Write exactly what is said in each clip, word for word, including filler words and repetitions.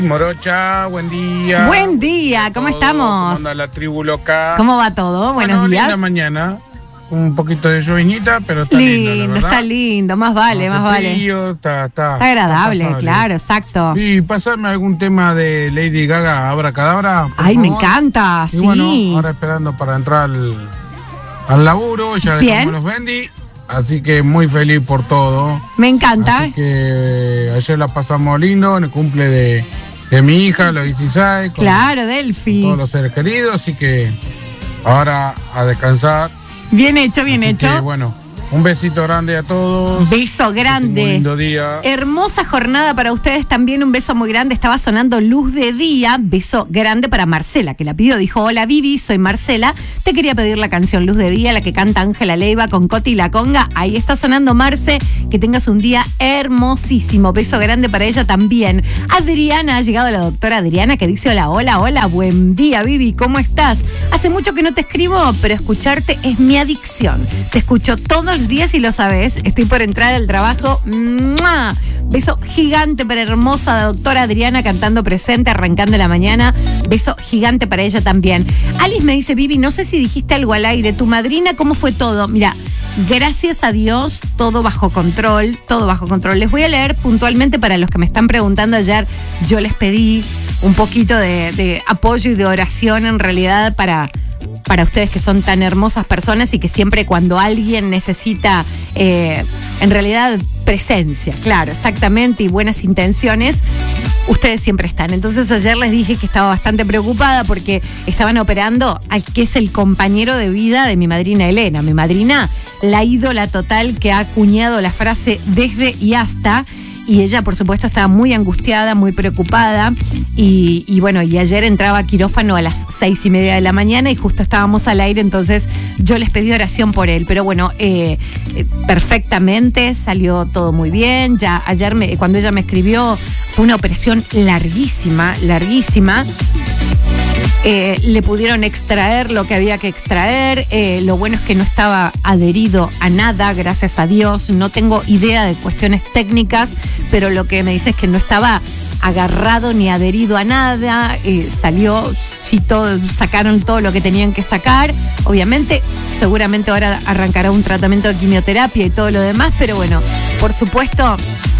Morocha, buen día. Buen día, ¿cómo todo, estamos? ¿Cómo anda la tribu loca? ¿Cómo va todo? Buenos bueno, días. Linda mañana, un poquito de llovinita, pero está lindo, lindo, la verdad. está lindo, más vale, No más hace vale. frío, está, está, Está agradable, está claro, exacto. Y pasarme algún tema de Lady Gaga, Abracadabra. por Ay, me favor. encanta, Y sí. bueno, ahora esperando para entrar al, al laburo, ya Bien. dejamos los Bendy, así que muy feliz por todo. Me encanta. Así que ayer la pasamos lindo en el cumple de, de mi hija, los dieciséis. Con, Claro, con Delphi. todos los seres queridos, así que ahora a descansar. Bien hecho, bien Así hecho. que, bueno, un besito grande a todos. Beso grande. Un lindo día. Hermosa jornada para ustedes también, un beso muy grande. Estaba sonando Luz de Día, beso grande para Marcela, que la pidió, dijo, hola Vivi, soy Marcela, te quería pedir la canción Luz de Día, la que canta Ángela Leiva con Coti y la Conga. Ahí está sonando Marce, que tengas un día hermosísimo, beso grande para ella también. Adriana, ha llegado la doctora Adriana, que dice, hola, hola, hola, buen día Vivi, ¿cómo estás? Hace mucho que no te escribo, pero escucharte es mi adicción. Te escucho todos los días y lo sabes. Estoy por entrar al trabajo. ¡Mua! Beso gigante para hermosa la doctora Adriana cantando presente, arrancando la mañana. Beso gigante para ella también. Alice me dice, Vivi, no sé si dijiste algo al aire. ¿Tu madrina cómo fue todo? Mira, gracias a Dios, todo bajo control, todo bajo control. Les voy a leer puntualmente para los que me están preguntando ayer. Yo les pedí un poquito de, de apoyo y de oración en realidad para... para ustedes que son tan hermosas personas y que siempre cuando alguien necesita, eh, en realidad, presencia, claro, exactamente, y buenas intenciones, ustedes siempre están. Entonces ayer les dije que estaba bastante preocupada porque estaban operando al que es el compañero de vida de mi madrina Elena. Mi madrina, la ídola total que ha acuñado la frase desde y hasta. Y ella, por supuesto, estaba muy angustiada, muy preocupada. Y, y bueno, y ayer entraba a quirófano a las seis y media de la mañana y justo estábamos al aire, entonces yo les pedí oración por él. Pero bueno, eh, eh, perfectamente, salió todo muy bien. Ya ayer, me, cuando ella me escribió, fue una operación larguísima, larguísima. Eh, le pudieron extraer lo que había que extraer. Eh, lo bueno es que no estaba adherido a nada, gracias a Dios. No tengo idea de cuestiones técnicas, pero lo que me dice es que no estaba agarrado ni adherido a nada. Eh, salió, sí, todo, sacaron todo lo que tenían que sacar. Obviamente, seguramente ahora arrancará un tratamiento de quimioterapia y todo lo demás, pero bueno, por supuesto...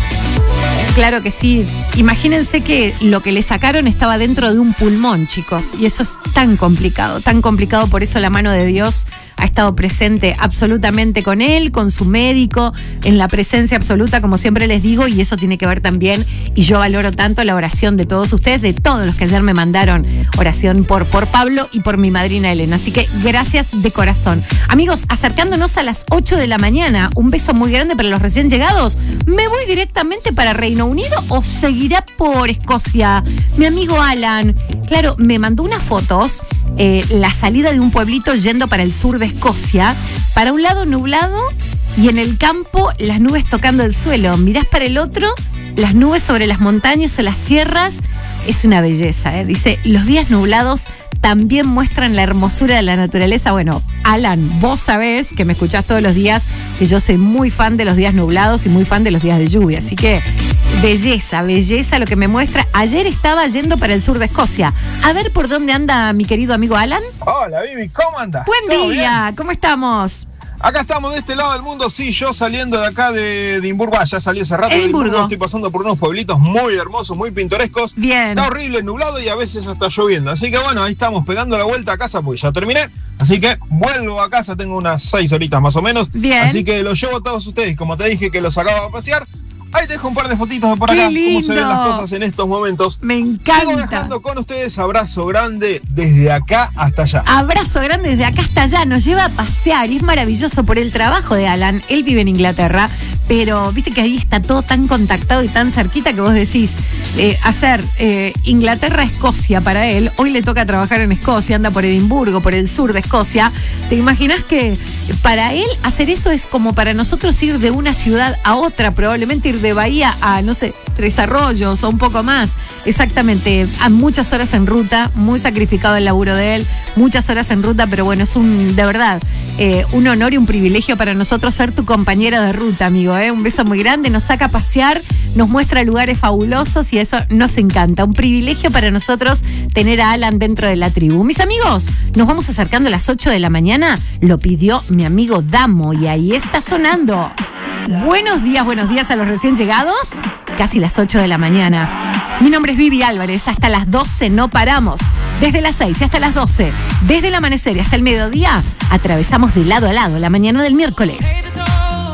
Claro que sí. Imagínense que lo que le sacaron estaba dentro de un pulmón, chicos. Y eso es tan complicado, tan complicado. Por eso la mano de Dios ha estado presente absolutamente con él, con su médico, en la presencia absoluta, como siempre les digo. Y eso tiene que ver también, y yo valoro tanto la oración de todos ustedes, de todos los que ayer me mandaron oración por, por Pablo y por mi madrina Elena. Así que gracias de corazón. Amigos, acercándonos a las ocho de la mañana, un beso muy grande para los recién llegados. Me voy directamente para Reino Unido o seguirá por Escocia. Mi amigo Alan, claro, me mandó unas fotos, eh, la salida de un pueblito yendo para el sur de Escocia, para un lado nublado y en el campo las nubes tocando el suelo. Mirás para el otro, las nubes sobre las montañas o las sierras. Es una belleza, ¿eh? Dice, los días nublados también muestran la hermosura de la naturaleza. Bueno, Alan, vos sabés que me escuchás todos los días, que yo soy muy fan de los días nublados y muy fan de los días de lluvia. Así que, belleza, belleza lo que me muestra. Ayer estaba yendo para el sur de Escocia. A ver por dónde anda mi querido amigo Alan. Hola, Vivi, ¿cómo andas? Buen día, ¿cómo estamos? Acá estamos de este lado del mundo, sí, yo saliendo de acá de Edimburgo, ah, ya salí hace rato Edimburgo. de Edimburgo, estoy pasando por unos pueblitos muy hermosos, muy pintorescos. Bien. Está horrible, nublado y a veces está lloviendo, así que bueno, ahí estamos pegando la vuelta a casa porque ya terminé, así que vuelvo a casa, tengo unas seis horitas más o menos. Bien. Así que los llevo a todos ustedes, como te dije que los sacaba a pasear. Ahí te dejo un par de fotitos de por ¡Qué acá, lindo! cómo se ven las cosas en estos momentos. Me encanta. Sigo viajando con ustedes, abrazo grande desde acá hasta allá. Abrazo grande desde acá hasta allá, nos lleva a pasear y es maravilloso por el trabajo de Alan. Él vive en Inglaterra, pero viste que ahí está todo tan contactado y tan cerquita que vos decís, eh, hacer eh, Inglaterra-Escocia para él, hoy le toca trabajar en Escocia, anda por Edimburgo, por el sur de Escocia. ¿Te imaginas que para él hacer eso es como para nosotros ir de una ciudad a otra, probablemente ir de Bahía a, no sé, Tres Arroyos o un poco más? Exactamente, a muchas horas en ruta, muy sacrificado el laburo de él, muchas horas en ruta, pero bueno, es un, de verdad, eh, un honor y un privilegio para nosotros ser tu compañera de ruta, amigo, ¿eh? Un beso muy grande, nos saca a pasear nos muestra lugares fabulosos y eso nos encanta. Un privilegio para nosotros tener a Alan dentro de la tribu. Mis amigos, nos vamos acercando a las ocho de la mañana. Lo pidió mi amigo Damo y ahí está sonando. Buenos días, buenos días a los recién llegados. Casi las ocho de la mañana. Mi nombre es Vivi Álvarez. Hasta las doce no paramos. Desde las seis hasta las doce. Desde el amanecer y hasta el mediodía. Atravesamos de lado a lado la mañana del miércoles.